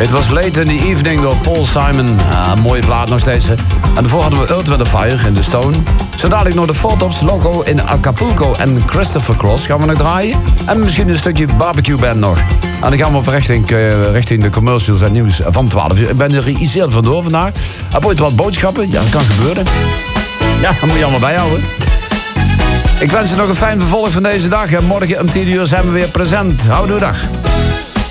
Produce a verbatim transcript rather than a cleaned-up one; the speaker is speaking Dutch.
It Was Late in the Evening door Paul Simon. Uh, een mooie plaat nog steeds. Hè. En daarvoor hadden we Earth, Wind and Fire in The Stone. Zo dadelijk nog de Four Tops, Loco in Acapulco en Christopher Cross gaan we nog draaien. En misschien een stukje Barbecue Band nog. En dan gaan we op richting, uh, richting de commercials en nieuws van twaalf uur. Ik ben er iets eerder vandoor vandaag. Heb ooit wat boodschappen? Ja, dat kan gebeuren. Ja, dat moet je allemaal bijhouden. Ik wens je nog een fijn vervolg van deze dag. En morgen om tien uur zijn we weer present. Houdoe dag.